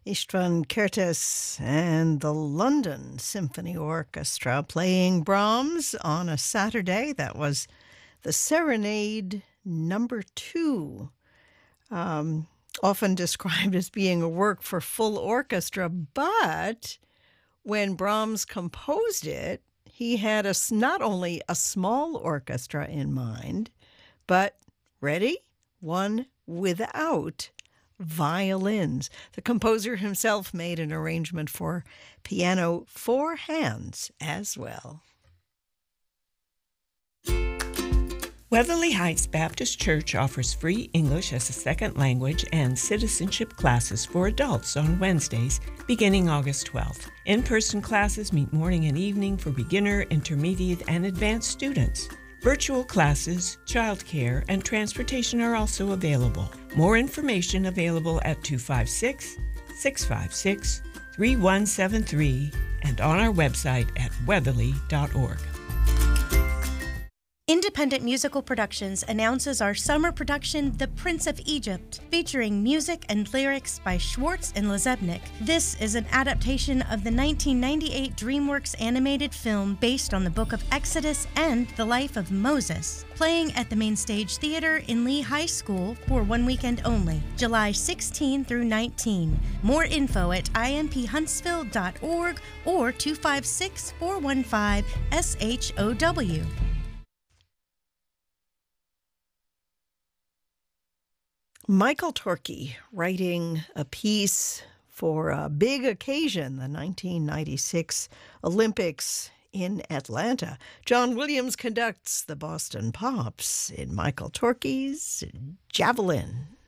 Istvan Kertész and the London Symphony Orchestra playing Brahms on a Saturday. That was the Serenade number 2, often described as being a work for full orchestra, but when Brahms composed it, he had not only a small orchestra in mind, but, ready? One without violins. The composer himself made an arrangement for piano 4 hands as well. Weatherly Heights Baptist Church offers free English as a second language and citizenship classes for adults on Wednesdays beginning August 12th. In-person classes meet morning and evening for beginner, intermediate, and advanced students. Virtual classes, childcare, and transportation are also available. More information available at 256-656-3173 and on our website at weatherly.org. Independent Musical Productions announces our summer production, The Prince of Egypt, featuring music and lyrics by Schwartz and Lezebnik. This is an adaptation of the 1998 DreamWorks animated film based on the Book of Exodus and the life of Moses, playing at the Main Stage Theater in Lee High School for one weekend only, July 16 through 19. More info at imphuntsville.org or 256-415-SHOW. Michael Torkey writing a piece for a big occasion, the 1996 Olympics in Atlanta. John Williams conducts the Boston Pops in Michael Torkey's Javelin.